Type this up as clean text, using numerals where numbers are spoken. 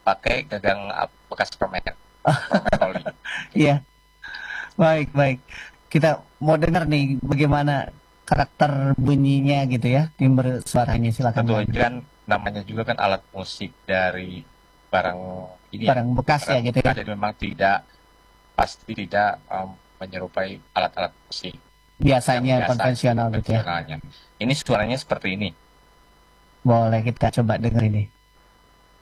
pakai gagang bekas permen oli. Iya, baik, baik. Kita mau dengar nih bagaimana karakter bunyinya gitu ya, timbre suaranya, silakan Tentu Bang. aja kan namanya juga kan alat musik dari barang ini ya, Barang bekas ya barang gitu ya. bekas, jadi memang pasti tidak menyerupai alat-alat musik yang Biasanya biasa gitu, konvensional gitu ya. konvensionalnya. Ini suaranya seperti ini. Boleh kita coba denger ini.